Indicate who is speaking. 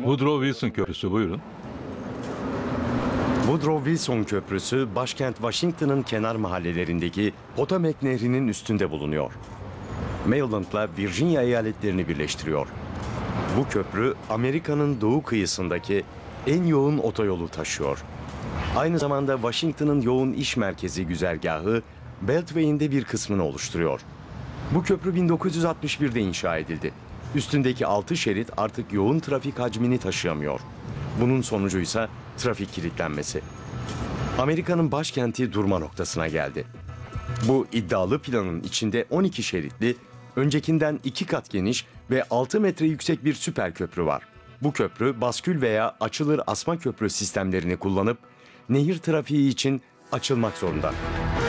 Speaker 1: Woodrow Wilson Köprüsü, buyurun.
Speaker 2: Woodrow Wilson Köprüsü, başkent Washington'ın kenar mahallelerindeki Potomac Nehri'nin üstünde bulunuyor. Maryland'la Virginia eyaletlerini birleştiriyor. Bu köprü, Amerika'nın doğu kıyısındaki en yoğun otoyolu taşıyor. Aynı zamanda Washington'ın yoğun iş merkezi güzergahı, Beltway'in de bir kısmını oluşturuyor. Bu köprü 1961'de inşa edildi. Üstündeki 6 şerit artık yoğun trafik hacmini taşıyamıyor. Bunun sonucuysa trafik kilitlenmesi. Amerika'nın başkenti durma noktasına geldi. Bu iddialı planın içinde 12 şeritli, öncekinden 2 kat geniş ve 6 metre yüksek bir süper köprü var. Bu köprü baskül veya açılır asma köprü sistemlerini kullanıp nehir trafiği için açılmak zorunda.